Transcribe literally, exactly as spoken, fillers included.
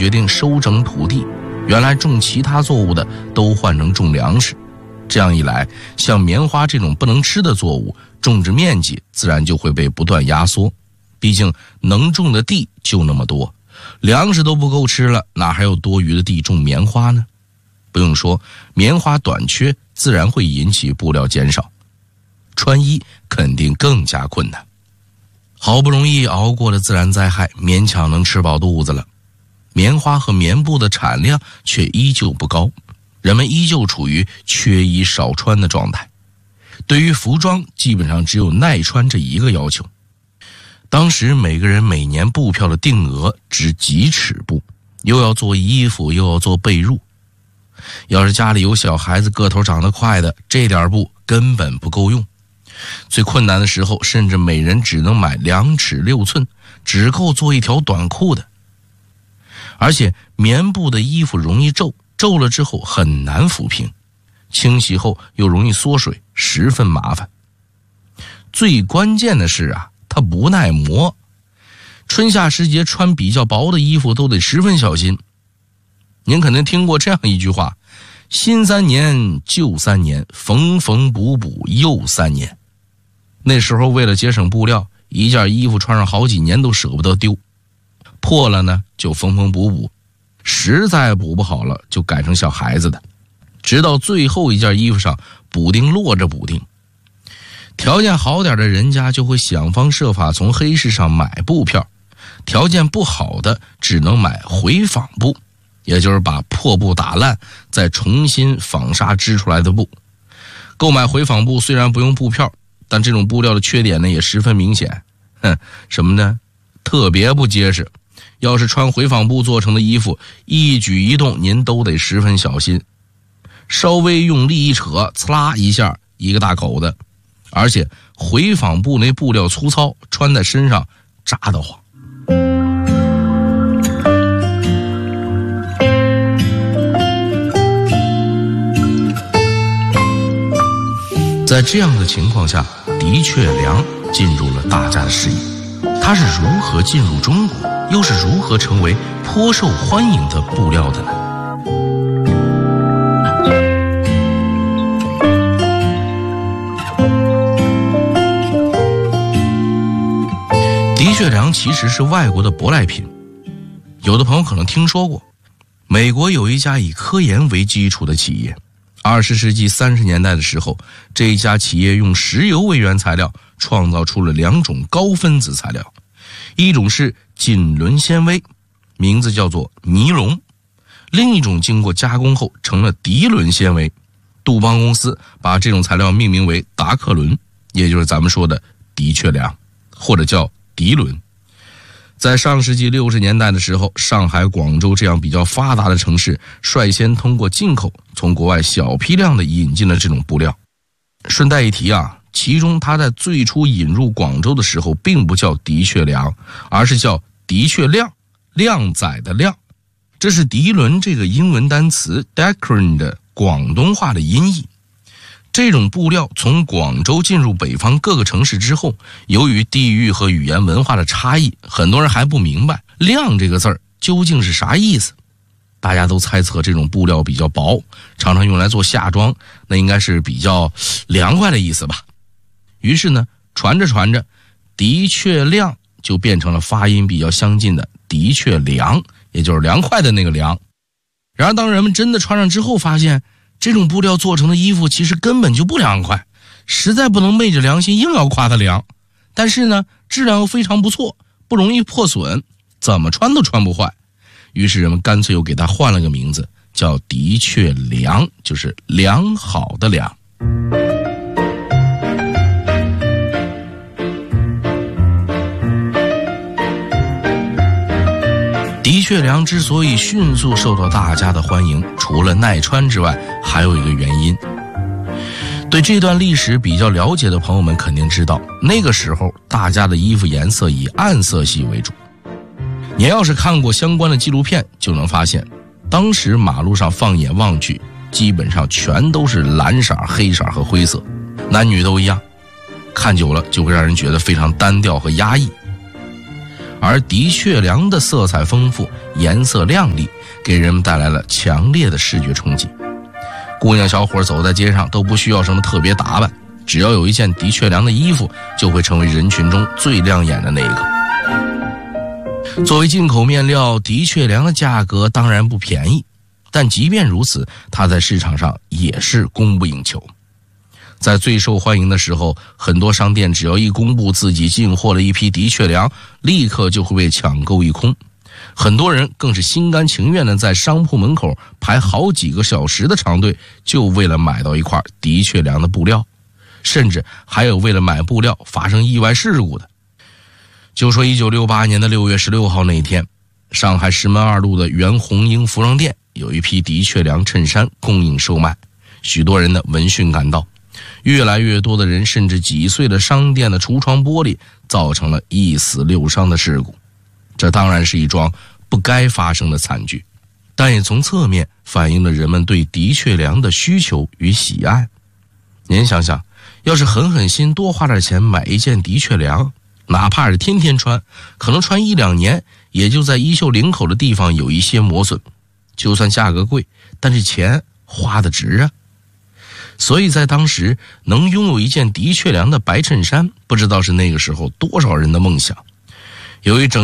决定收整土地，原来种其他作物的都换成种粮食。这样一来，像棉花这种不能吃的作物，种植面积自然就会被不断压缩。毕竟能种的地就那么多，粮食都不够吃了，哪还有多余的地种棉花呢？不用说，棉花短缺自然会引起布料减少，穿衣肯定更加困难。好不容易熬过了自然灾害，勉强能吃饱肚子了，棉花和棉布的产量却依旧不高，人们依旧处于缺衣少穿的状态。对于服装，基本上只有耐穿这一个要求。当时每个人每年布票的定额只几尺布，又要做衣服又要做被褥。要是家里有小孩子个头长得快的，这点布根本不够用。最困难的时候，甚至每人只能买两尺六寸，只够做一条短裤的。而且棉布的衣服容易皱，皱了之后很难抚平，清洗后又容易缩水，十分麻烦。最关键的是啊，它不耐磨，春夏时节穿比较薄的衣服都得十分小心。您肯定听过这样一句话：新三年旧三年，缝缝补补又三年。那时候为了节省布料，一件衣服穿上好几年都舍不得丢，破了呢就缝缝补补，实在补不好了就改成小孩子的，直到最后一件衣服上补丁落着补丁。条件好点的人家就会想方设法从黑市上买布票，条件不好的只能买回纺布，也就是把破布打烂再重新纺纱织出来的布。购买回纺布虽然不用布票，但这种布料的缺点呢也十分明显。哼，什么呢？特别不结实。要是穿回纺布做成的衣服，一举一动您都得十分小心，稍微用力一扯，呲啦一下一个大口子。而且回纺布那布料粗糙，穿在身上扎得慌。在这样的情况下，的确良进入了大家的视野。它是如何进入中国，又是如何成为颇受欢迎的布料的呢？的确良其实是外国的舶来品，有的朋友可能听说过，美国有一家以科研为基础的企业，二十世纪三十年代的时候，这一家企业用石油为原材料，创造出了两种高分子材料，一种是锦纶纤维，名字叫做尼龙；另一种经过加工后成了涤纶纤维。杜邦公司把这种材料命名为达克伦，也就是咱们说的的确良，或者叫涤纶。在上世纪六十年代的时候，上海、广州这样比较发达的城市率先通过进口从国外小批量的引进了这种布料。顺带一提啊，其中它在最初引入广州的时候并不叫的确良，而是叫的确亮，靓仔的亮。这是涤纶这个英文单词 Decron 的广东话的音译。这种布料从广州进入北方各个城市之后，由于地域和语言文化的差异，很多人还不明白亮这个字儿究竟是啥意思。大家都猜测这种布料比较薄，常常用来做夏装，那应该是比较凉快的意思吧。于是呢，传着传着，的确亮就变成了发音比较相近的的确凉，也就是凉快的那个凉。然而当人们真的穿上之后，发现这种布料做成的衣服其实根本就不凉快，实在不能昧着良心硬要夸它凉。但是呢，质量又非常不错，不容易破损，怎么穿都穿不坏。于是人们干脆又给它换了个名字，叫的确良，就是良好的良。的确良之所以迅速受到大家的欢迎，除了耐穿之外，还有一个原因。对这段历史比较了解的朋友们肯定知道，那个时候大家的衣服颜色以暗色系为主。你要是看过相关的纪录片，就能发现当时马路上放眼望去，基本上全都是蓝色、黑色和灰色，男女都一样，看久了就会让人觉得非常单调和压抑。 而的确良的色彩丰富，颜色亮丽，给人们带来了强烈的视觉冲击。姑娘小伙走在街上都不需要什么特别打扮，只要有一件的确良的衣服，就会成为人群中最亮眼的那一个。作为进口面料，的确良的价格当然不便宜，但即便如此，它在市场上也是供不应求。在最受欢迎的时候，很多商店只要一公布自己进货了一批的确良，立刻就会被抢购一空。很多人更是心甘情愿地在商铺门口排好几个小时的长队，就为了买到一块的确良的布料，甚至还有为了买布料发生意外事故的。就说一九六八年的六月十六号那一天，上海石门二路的袁红英服装店有一批的确良衬衫供应售卖，许多人呢闻讯赶到，越来越多的人甚至挤碎了商店的橱窗玻璃，造成了一死六伤的事故。这当然是一桩不该发生的惨剧，但也从侧面反映了人们对的确良的需求与喜爱。您想想，要是狠狠心多花点钱买一件的确良，哪怕是天天穿，可能穿一两年也就在衣袖领口的地方有一些磨损，就算价格贵，但是钱花得值啊。所以在当时能拥有一件的确良的白衬衫，不知道是那个时候多少人的梦想。有一整